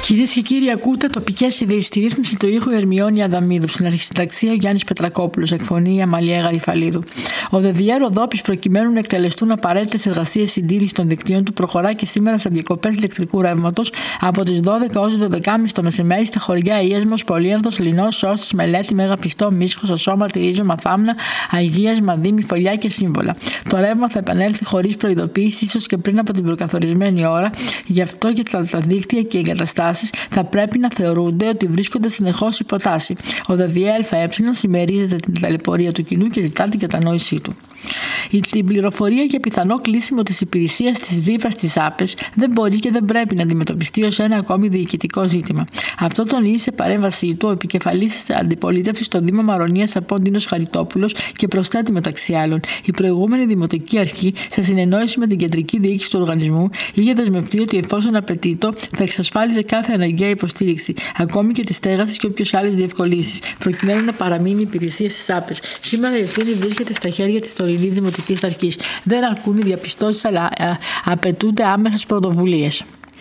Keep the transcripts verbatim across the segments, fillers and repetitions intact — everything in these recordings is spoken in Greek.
Κυρίες και κύριοι, ακούτε τοπικές ειδήσεις. Στη ρύθμιση του ήχου Ερμιόνη Αδαμίδου. Στην αρχισυνταξία ο Γιάννης Πετρακόπουλος. Εκφωνή η Αμαλία Γαριφαλίδου. Ο ΔΔΕ Ροδόπης, προκειμένου να εκτελεστούν απαραίτητες εργασίες συντήρησης των δικτύων του, προχωρά και σήμερα σε διακοπές ηλεκτρικού ρεύματος από τις δώδεκα ως δώδεκα και μισή το μεσημέρι στα χωριά Ιέσμος, Πολύανθος, Λινός, Σώστης, Μελέτη, Μεγαπιστό, Μίσχος, Ασώματη, Ρίζο, Μαθάμνα, Αγίας, Μαδίμη, Φωλιά και Σύμβολα. Το ρεύμα θα επανέλθει χωρίς προειδοποίηση, ίσως και πριν από την προκαθορισμένη ώρα, γι' αυτό και τα, τα δίκτυα και οι εγκαταστάσεις θα πρέπει να θεωρούνται ότι βρίσκονται συνεχώς υπό τάση. Ο ΔΔΕ ΑΕ συμμερίζεται την ταλαιπωρία του κοινού και ζητά την κατανόησή του. Η την πληροφορία για πιθανό κλείσιμο της υπηρεσίας της ΔΥΠΑ στις ΑΠΕΣ δεν μπορεί και δεν πρέπει να αντιμετωπιστεί ως ένα ακόμη διοικητικό ζήτημα. Αυτό τονίζει σε παρέμβασή του ο επικεφαλής της αντιπολίτευσης στο Δήμο Μαρονίας Απόντινος Χαριτόπουλος και προσθέτει μεταξύ άλλων: η προηγούμενη Δημοτική Αρχή, σε συνεννόηση με την κεντρική διοίκηση του οργανισμού, είχε δεσμευτεί ότι εφόσον απαιτείτο θα εξασφάλιζε κάθε αναγκαία υποστήριξη, ακόμη και τη στέγαση και όποιες άλλες διευκολύνσεις, προκειμένου να παραμείνει η υπηρεσία στις ΑΠΕΣ. Σήμερα η ευθύνη βρίσκεται στα χέρια της τωρινής Δημοτικής Αρχής. Δεν αρκούν οι διαπιστώσεις, αλλά απαιτούνται άμεσες πρωτοβουλίες.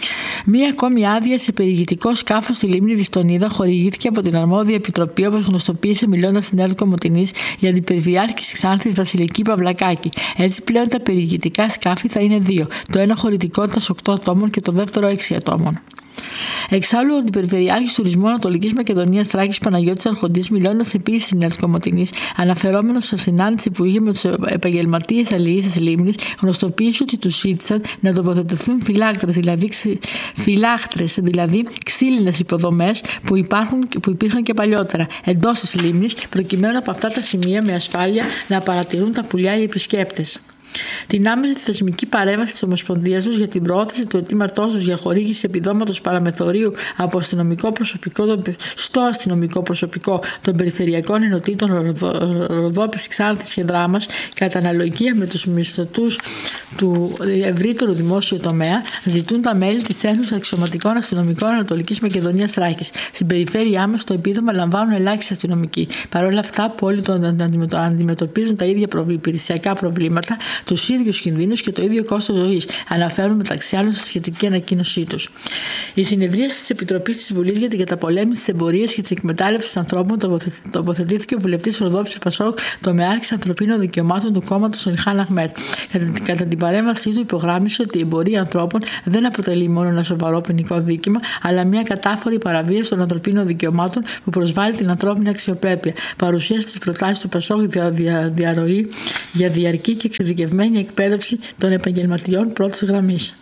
Μία ακόμη άδεια σε περιηγητικό σκάφος στη λίμνη Βιστονίδα χορηγήθηκε από την αρμόδια επιτροπή, όπως γνωστοποίησε μιλώντας στην ΕΡΤ Κομοτηνής για την περιφερειάρχη της Ξάνθης Βασιλική Παυλακάκη. Έτσι πλέον τα περιηγητικά σκάφη θα είναι δύο. Το ένα χωρητικότητας οκτώ ατόμων και το δεύτερο έξι ατόμων. Εξάλλου, ο Αντιπεριφερειάρχης Τουρισμού Ανατολικής Μακεδονίας Θράκης Παναγιώτης Αρχοντής, μιλώντας επίσης στην ΕΡΤ Κομοτηνής, αναφερόμενος σε συνάντηση που είχε με τους επαγγελματίες αλληλείς της λίμνης, γνωστοποίησε ότι τους ζήτησαν να τοποθετηθούν φυλάκτρες, δηλαδή, φυλάχτρες, δηλαδή ξύλινες υποδομές που, υπάρχουν, που υπήρχαν και παλιότερα εντός της λίμνης, προκειμένου από αυτά τα σημεία με ασφάλεια να παρατηρούν τα πουλιά οι επισκέπτες. Την άμεση θεσμική παρέμβαση της Ομοσπονδίας τους για την προώθηση του αιτήματός τους για χορήγηση επιδόματος παραμεθορίου από αστυνομικό προσωπικό στο αστυνομικό προσωπικό των περιφερειακών ενωτήτων Ροδόπης, Ξάνθης και Δράμας, κατά αναλογία με τους μισθωτούς του ευρύτερου δημόσιου τομέα, ζητούν τα μέλη της Ένωσης Αξιωματικών Αστυνομικών Ανατολικής Μακεδονίας Θράκης. Στην περιφέρειά μας το επίδομα λαμβάνουν ελάχιστοι αστυνομικοί. Παρ' όλα αυτά, όλοι αντιμετωπίζουν τα ίδια υπηρεσιακά προβλήματα, τους ίδιους κινδύνους και το ίδιο κόστος ζωής, αναφέρουν μεταξύ άλλων στη σχετική ανακοίνωσή τους. Η συνεδρίαση της Επιτροπής της Βουλής για την καταπολέμηση της εμπορίας και της εκμετάλλευσης ανθρώπων τοποθετήθηκε ο βουλευτής Ροδόπης Πασόκ, τομεάρχης ανθρωπίνων δικαιωμάτων του κόμματος Ιλχάν Αχμέτ. Κατά, κατά την παρέμβασή του, υπογράμμισε ότι η εμπορία ανθρώπων δεν αποτελεί μόνο ένα σοβαρό ποινικό δίκημα, αλλά μια κατάφορη παραβίαση των ανθρωπίνων δικαιωμάτων που προσβάλλει την ανθρώπινη αξιοπρέπεια. Παρουσίασε τις προτάσεις του Πασόκ δια, δια, διαρροή για διαρκή και εξειδικευμένη εκπαίδευση των επαγγελματιών πρώτης γραμμής.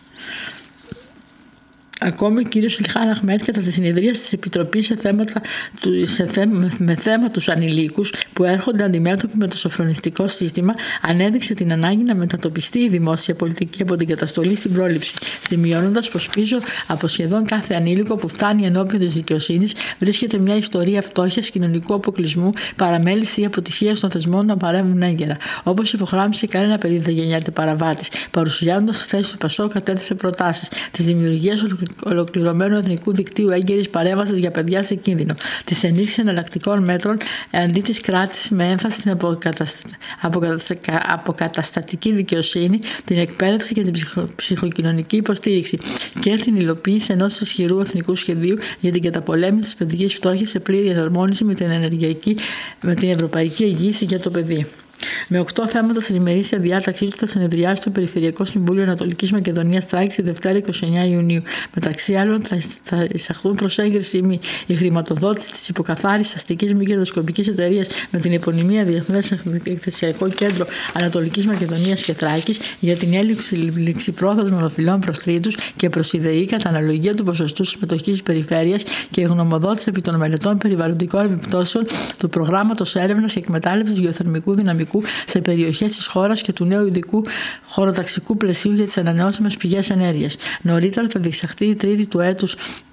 Ακόμη ο κ. Ιλχάν Αχμέτ, κατά τη συνεδρία της Επιτροπής σε θέματα, σε θέμα, με θέμα τους ανηλίκους που έρχονται αντιμέτωποι με το σοφρονιστικό σύστημα, ανέδειξε την ανάγκη να μετατοπιστεί η δημόσια πολιτική από την καταστολή στην πρόληψη, σημειώνοντας πως πίσω από σχεδόν κάθε ανήλικο που φτάνει ενώπιον της δικαιοσύνης βρίσκεται μια ιστορία φτώχειας, κοινωνικού αποκλεισμού, παραμέλησης ή αποτυχίας των θεσμών να παρέμβουν έγκαιρα. Όπως υπογράμμισε, κανένα παιδί δεν γεννιέται παραβάτης. Παρουσιάζοντας τις θέσεις του Πασόκ, κατέθεσε προτάσεις της δημιουργίας ολοκληρωμένου εθνικού δικτύου έγκαιρης παρέμβασης για παιδιά σε κίνδυνο, της ενίσχυσης εναλλακτικών μέτρων αντί της κράτησης με έμφαση στην αποκαταστα... αποκαταστα... αποκαταστατική δικαιοσύνη, την εκπαίδευση και την ψυχο... ψυχοκοινωνική υποστήριξη και την υλοποίηση ενός ισχυρού εθνικού σχεδίου για την καταπολέμηση της παιδικής φτώχειας σε πλήρη εναρμόνιση με την, ενεργειακή... με την ευρωπαϊκή εγγύηση για το παιδί. Με οκτώ θέματα στην ημερήσια διάταξή του θα συνεδριάσει το Περιφερειακό Συμβούλιο Ανατολικής Μακεδονίας Θράκης τη Δευτέρα είκοσι εννέα Ιουνίου. Μεταξύ άλλων, θα εισαχθούν προς έγκριση η χρηματοδότηση της υποκαθάρισης αστικής μη κερδοσκοπικής εταιρείας με την επωνυμία Διεθνές Εκθεσιακό Κέντρο Ανατολικής Μακεδονίας και Θράκης για την έλλειψη ληξιπρόθεσμων οφειλών προς τρίτους και προς ιδεή κατά αναλογία του ποσοστού συμμετοχής της περιφέρειας και γνωμοδότηση επί των μελετών περιβαλλοντικών επιπτώσεων του προγράμματος έρευνας και εκμετάλλευσης γεωθερμικού δυναμικού σε περιοχές της χώρας και του νέου ειδικού χωροταξικού πλαισίου για τις ανανεώσιμες πηγές ενέργειας. Νωρίτερα θα διεξαχθεί η τρίτη του έτους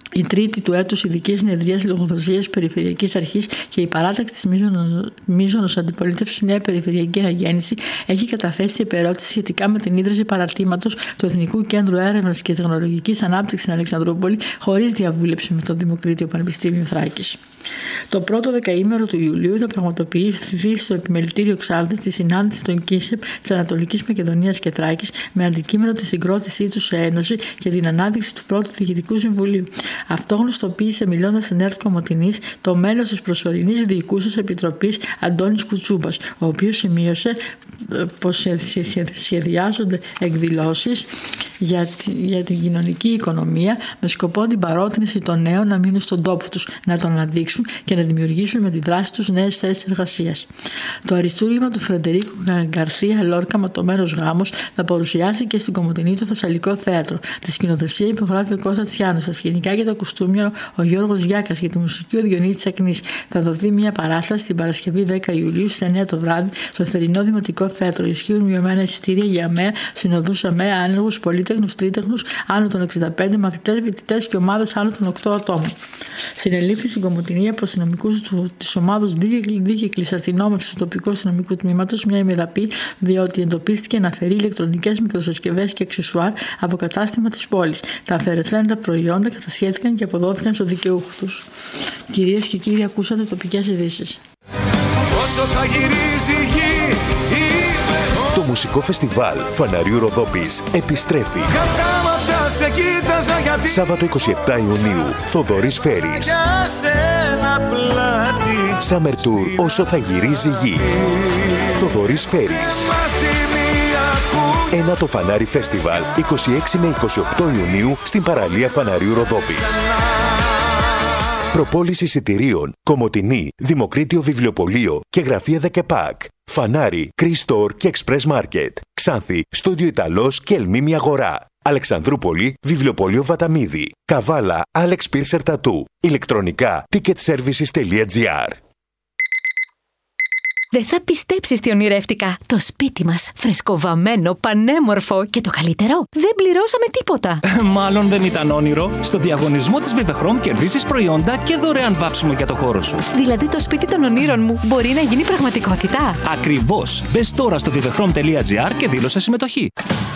η τρίτη του έτους ειδική συνεδρίας λογοδοσίας Περιφερειακής Αρχής και η παράταξη της μείζωνος αντιπολίτευσης Νέα Περιφερειακή Αναγέννηση έχει καταθέσει επερώτηση σχετικά με την ίδρυση παραρτήματος του Εθνικού Κέντρου Έρευνας και Τεχνολογικής Ανάπτυξης στην Αλεξανδρούπολη χωρίς διαβούλευση με το Δημοκρίτιο Πανεπιστήμιο Θράκης. Το πρώτο δεκαήμερο του Ιουλίου θα πραγματοποιηθεί στο επιμελητήριο Ξάρδης τη συνάντηση των ΚΙΣΕΠ της Ανατολικής Μακεδονίας και Θράκης με αντικείμενο τη συγκρότησή του σε ένωση και την ανάδειξη του πρώτου Διοικητικού Συμβουλίου. Αυτό γνωστοποίησε μιλώντας στην ΕΡΤ Κομοτηνής το μέλος της προσωρινής διοικούσας επιτροπής Αντώνης Κουτσούμπας, ο οποίος σημείωσε πως σχεδιάζονται εκδηλώσεις για, τη, για την κοινωνική οικονομία με σκοπό την παρότρινση των νέων να μείνουν στον τόπο τους, να τον αναδείξουν και να δημιουργήσουν με τη δράση τους νέες θέσεις εργασίας. Το αριστούργημα του Φρεντερίκου Γκαρθία Λόρκα ματωμένος γάμος θα παρουσιάσει και στην Κομοτηνή το Θεσσαλικό Θέατρο. Τη σκηνοθεσία υπογράφει ο Κώστας Τσιάνος, στα σκηνικά και τα κουστούμια ο Γιώργος Γιάκας και τη μουσική ο Διονύσης Ακνής. Θα δοθεί μια παράσταση την Παρασκευή δέκα Ιουλίου στις εννιά το βράδυ στο Θερινό Δημοτικό Θέατρο. Ισχύουν μειωμένα εισιτήρια για ΑΜΕΑ, συνοδούς ΑΜΕΑ, άνεργους, πολύτεχνους, τρίτεχνους, άνω των εξήντα πέντε, μαθητές, φοιτητές και ομάδες άνω των οκτώ ατόμων. Συνελήφθη στην Κομοτηνή από αστυνομικούς της ομάδας δίκαικλης αστυνόμευσης του τοπικού αστυνομικού τμήματος μια ημεδαπή, διότι εντοπίστηκε να αφαιρεί ηλεκτρονικές μικροσυσκευές και αξεσουάρ από κατάστημα της πόλης. Τα αφαιρεθέντα προϊόντα κατασχέθηκαν και αποδόθηκαν στο δικαιούχο τους. Κυρίες και κύριοι, ακούσατε τοπικές ειδήσεις. Το μουσικό φεστιβάλ Φαναρίου Ροδόπης επιστρέφει. Σάββατο είκοσι επτά Ιουνίου, Θοδωρής Φέρης. Summer Tour όσο θα γυρίζει γη. Θοδωρής Φέρης. Ένα το Φανάρι Φεστιβάλ είκοσι έξι με είκοσι οκτώ Ιουνίου στην παραλία Φαναρίου Ροδόπης. Προπόληση εισιτηρίων, Κομοτηνή, Δημοκρίτιο Βιβλιοπωλείο και Γραφεία Δεκεπάκ. Φανάρι, Κρίστορ και Express Market. Ξάνθη, Στούντιο Ιταλός και Ελμίμη Αγορά. Αλεξανδρούπολη, Βιβλιοπωλείο Βαταμίδη. Καβάλα, Alex Piercer Tattoo. Ηλεκτρονικά, ticketservices τελεία gr. Δεν θα πιστέψεις τι ονειρεύτηκα. Το σπίτι μας, φρεσκοβαμμένο, πανέμορφο και το καλύτερο, δεν πληρώσαμε τίποτα. Μάλλον δεν ήταν όνειρο. Στο διαγωνισμό της Vivechrome κερδίσεις προϊόντα και δωρεάν βάψιμο για το χώρο σου. Δηλαδή το σπίτι των ονείρων μου μπορεί να γίνει πραγματικότητα. Ακριβώς. Μπες τώρα στο vivechrome τελεία gr και δήλωσε συμμετοχή.